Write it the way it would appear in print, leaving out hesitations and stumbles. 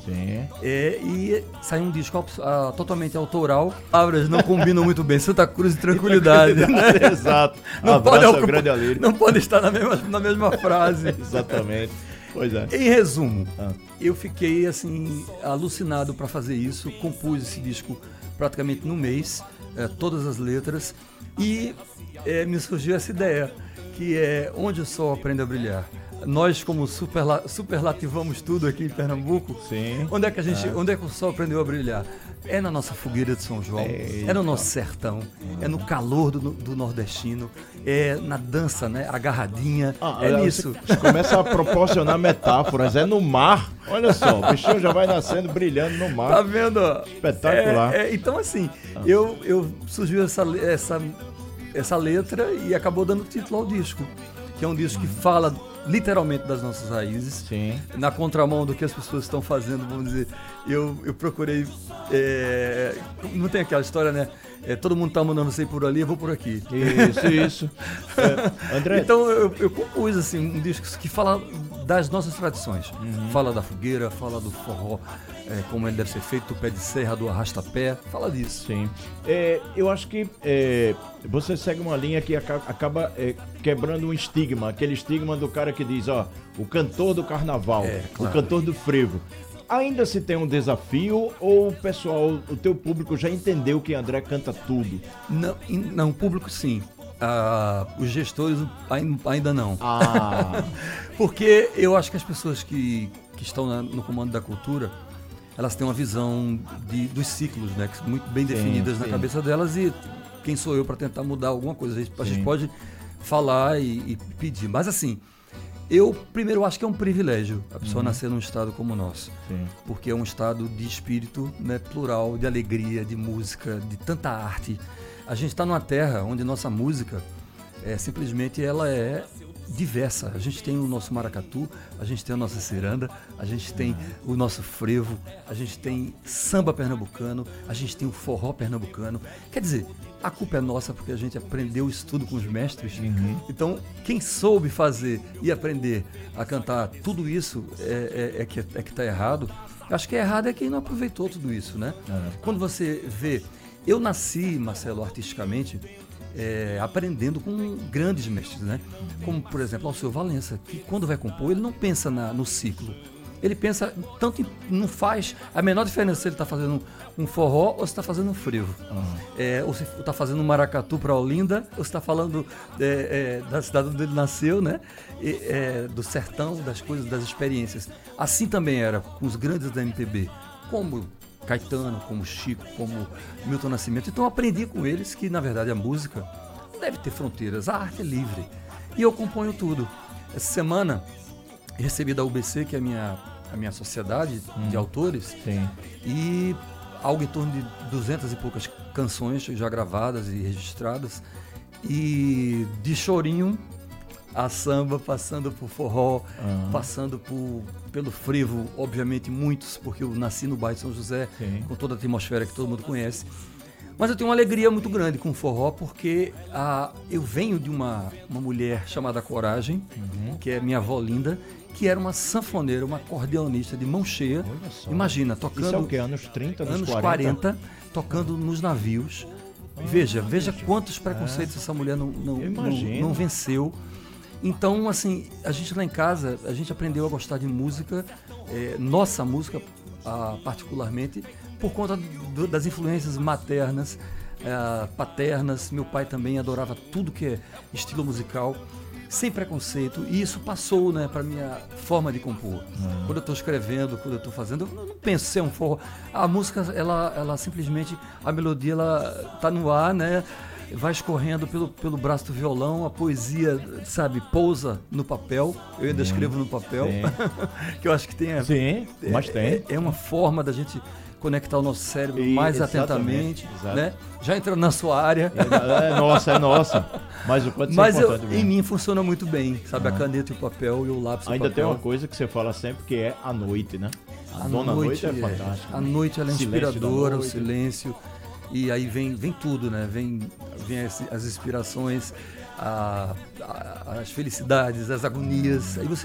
Sim. E saiu um disco totalmente autoral. Palavras não combinam muito bem. Santa Cruz e tranquilidade, né? Exato. Não Abraço pode ao grande Alírio. Não pode estar na mesma frase. Exatamente. Pois é. Em resumo, eu fiquei assim alucinado para fazer isso. Compus esse disco praticamente num mês, todas as letras, e me surgiu essa ideia, que é Onde o Sol Aprende a Brilhar. Nós, como superlativamos tudo aqui em Pernambuco, sim. Onde é que o sol aprendeu a brilhar? É na nossa fogueira de São João, é no nosso sertão, é no calor do nordestino, é na dança, né? Agarradinha, nisso. Você começa a proporcionar metáforas, é no mar. Olha só, o bichinho já vai nascendo brilhando no mar. Tá vendo? Espetacular. Então assim, surgiu essa letra e acabou dando título ao disco, que é um disco que fala literalmente das nossas raízes. Sim. Na contramão do que as pessoas estão fazendo, vamos dizer, eu procurei, não tem aquela história, né? Todo mundo tá mandando você ir por ali, eu vou por aqui. Isso. André. Então eu compus assim, um disco que fala das nossas tradições. Fala da fogueira, fala do forró, como ele deve ser feito, do pé de serra, do arrasta-pé, fala disso. Sim. Eu acho que você segue uma linha que acaba quebrando um estigma, aquele estigma do cara que diz, o cantor do carnaval, claro. O cantor do frevo. Ainda se tem um desafio ou o teu público já entendeu que André canta tudo? Não, o público sim. Os gestores ainda não. Porque eu acho que as pessoas que estão no comando da cultura, elas têm uma visão dos ciclos, né, que são muito bem definidas na cabeça delas, e quem sou eu para tentar mudar alguma coisa? A gente pode falar e pedir, mas assim, eu primeiro acho que é um privilégio a pessoa nascer num estado como o nosso, porque é um estado de espírito, né, plural, de alegria, de música, de tanta arte. A gente está numa terra onde nossa música simplesmente ela é diversa. A gente tem o nosso maracatu, a gente tem a nossa ciranda, a gente tem o nosso frevo, a gente tem samba pernambucano, a gente tem o forró pernambucano. Quer dizer, a culpa é nossa porque a gente aprendeu isso tudo com os mestres. Então, quem soube fazer e aprender a cantar tudo isso que está errado. Eu acho que errado é quem não aproveitou tudo isso, né? Quando você vê... Eu nasci, Marcelo, artisticamente, aprendendo com grandes mestres, né? Como, por exemplo, Alceu Valença, que quando vai compor, ele não pensa no ciclo. Ele pensa, não faz a menor diferença se ele está fazendo um forró ou se está fazendo um frevo. Ou se está fazendo um maracatu para Olinda, ou se está falando da cidade onde ele nasceu, né? Do sertão, das coisas, das experiências. Assim também era com os grandes da MPB, como Caetano, como Chico, como Milton Nascimento. Então eu aprendi com eles que, na verdade, a música não deve ter fronteiras, a arte é livre. E eu componho tudo. Essa semana, recebi da UBC, que é a minha sociedade de autores, e algo em torno de 200 e poucas canções já gravadas e registradas, e de chorinho a samba, passando por forró, passando pelo frevo, obviamente muitos, porque eu nasci no bairro de São José, com toda a atmosfera que todo mundo conhece. Mas eu tenho uma alegria muito grande com o forró, porque eu venho de uma mulher chamada Coragem, que é minha avó linda, que era uma sanfoneira, uma acordeonista de mão cheia. Imagina, tocando... Isso é o quê? Anos 30, anos 40, tocando nos navios. Veja quantos preconceitos essa mulher não venceu. Então, assim, a gente lá em casa, a gente aprendeu a gostar de música, nossa música particularmente, por conta das influências maternas, paternas. Meu pai também adorava tudo que é estilo musical, sem preconceito, e isso passou, né, para minha forma de compor. Quando eu estou escrevendo, quando eu estou fazendo, eu não penso se é um forró. A música, ela simplesmente, a melodia, ela tá no ar, né? Vai escorrendo pelo braço do violão, a poesia, sabe, pousa no papel. Eu ainda escrevo no papel, que eu acho que tem... Sim, mas tem. É uma forma da gente conectar o nosso cérebro mais atentamente, né? Já entrando na sua área. É nossa. Mas o quanto Mas é importante mesmo. Em mim funciona muito bem, sabe? A caneta e o papel e o lápis e o papel. Ainda tem uma coisa que você fala sempre, que é a noite, né? A dona noite é fantástica. A noite, ela é inspiradora, o silêncio. E aí vem tudo, né? Vem as inspirações, as felicidades, as agonias. Aí você